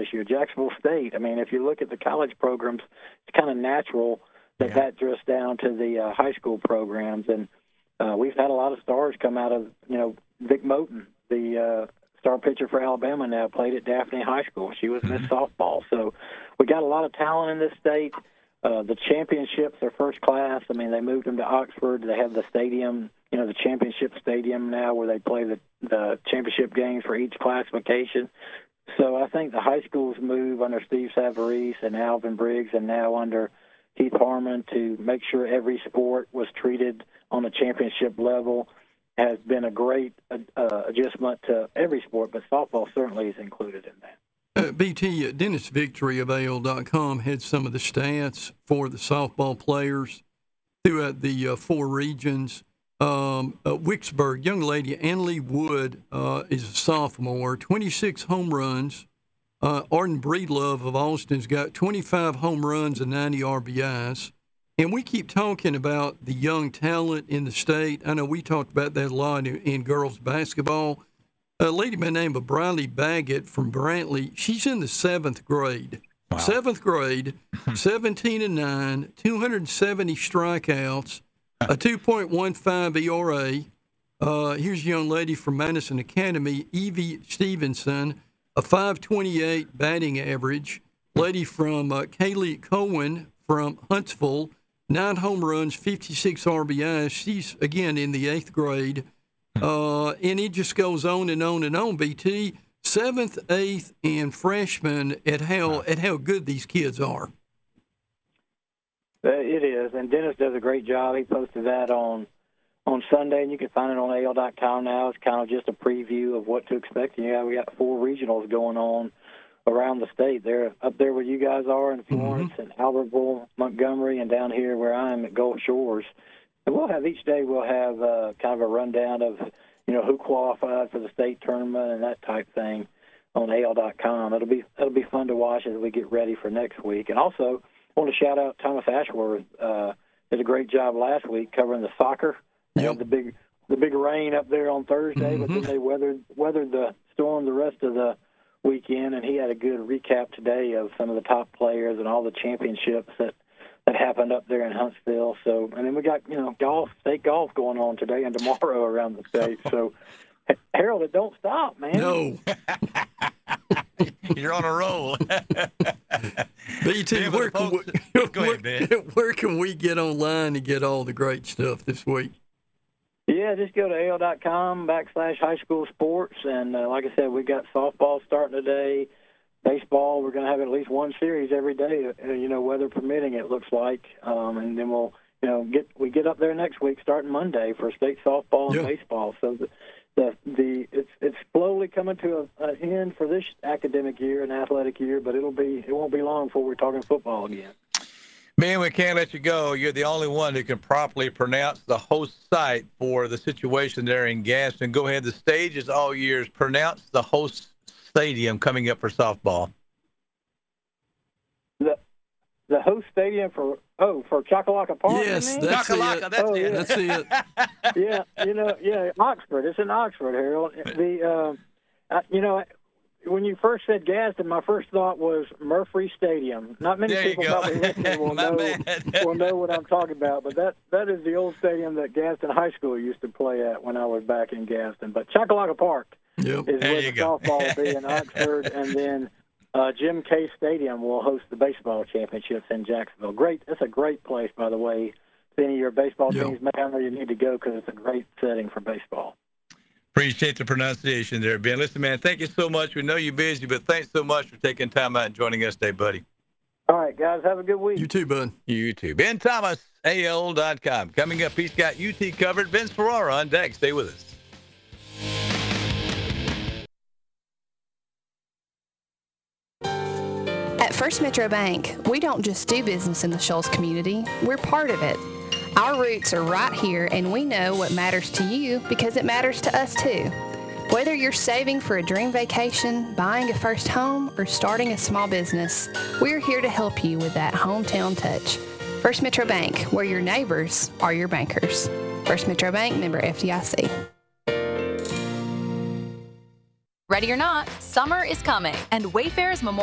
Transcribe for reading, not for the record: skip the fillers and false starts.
this year. Jacksonville State, I mean, if you look at the college programs, it's kind of natural that drifts down to the high school programs. And we've had a lot of stars come out of, Vic Moten, the star pitcher for Alabama now, played at Daphne High School. She was Miss Softball. So we got a lot of talent in this state. The championships are first class. I mean, they moved them to Oxford. They have the stadium, the championship stadium now where they play the championship games for each classification. So I think the high schools move under Steve Savarese and Alvin Briggs and now under Keith Harmon to make sure every sport was treated on a championship level has been a great adjustment to every sport, but softball certainly is included in that. BT, Dennis Victory of AL.com had some of the stats for the softball players throughout the 4 regions. Wicksburg, young lady Annalie Wood is a sophomore, 26 home runs. Arden Breedlove of Austin's got 25 home runs and 90 RBIs. And we keep talking about the young talent in the state. I know we talked about that a lot in girls basketball. A lady by the name of Briley Baggett from Brantley, she's in the 7th grade. Wow. 7th grade, 17-9, 270 strikeouts, a 2.15 ERA. Here's a young lady from Madison Academy, Evie Stevenson, a 5.28 batting average. Lady from Kaylee Cohen from Huntsville, 9 home runs, 56 RBIs. She's, again, in the 8th grade. And it just goes on and on and on, BT. 7th, 8th, and freshmen at how good these kids are. It is, and Dennis does a great job. He posted that on Sunday, and you can find it on AL.com now. It's kind of just a preview of what to expect. We got 4 regionals going on around the state. They're up there where you guys are in Florence and Albertville, Montgomery, and down here where I am at Gulf Shores. And each day we'll have kind of a rundown of, who qualified for the state tournament and that type thing on AL.com. It'll be fun to watch as we get ready for next week. And also, I want to shout out Thomas Ashworth. Did a great job last week covering the soccer. They had the big rain up there on Thursday, but then they weathered the storm the rest of the weekend, and he had a good recap today of some of the top players and all the championships that happened up there in Huntsville. So, and then we got state golf going on today and tomorrow around the state. So, Harold, it don't stop, man. No. You're on a roll. BT, where can we get online to get all the great stuff this week? Yeah, just go to AL.com/high school sports. And like I said, we got softball starting today. Baseball, we're going to have at least one series every day, weather permitting, it looks like. And then we'll, get up there next week starting Monday for state softball and baseball. So it's slowly coming to an end for this academic year and athletic year, but it won't be long before we're talking football again. Man, we can't let you go. You're the only one who can properly pronounce the host site for the situation there in Gaston. Go ahead. The stage is all yours. Pronounce the host stadium coming up for softball. The host stadium for Choccolocco Park. Yes, that's Choccolocco, it. That's it. Yeah, Oxford. It's in Oxford, Harold. When you first said Gaston, my first thought was Murphy Stadium. Not many people probably listening will know what I'm talking about, but that is the old stadium that Gaston High School used to play at when I was back in Gaston. But Choccolocco Park is where the softball will be in Oxford, and then Jim Case Stadium will host the baseball championships in Jacksonville. That's a great place, by the way. If any of your baseball teams may, I know you need to go because it's a great setting for baseball. Appreciate the pronunciation there, Ben. Listen, man, thank you so much. We know you're busy, but thanks so much for taking time out and joining us today, buddy. All right, guys, have a good week. You too, bud. You too. Ben Thomas, AL.com. Coming up, he's got UT covered. Vince Ferrara on deck. Stay with us. At First Metro Bank, we don't just do business in the Shoals community, we're part of it. Our roots are right here, and we know what matters to you because it matters to us too. Whether you're saving for a dream vacation, buying a first home, or starting a small business, we're here to help you with that hometown touch. First Metro Bank, where your neighbors are your bankers. First Metro Bank, member FDIC. Ready or not, summer is coming, and Wayfair's Memorial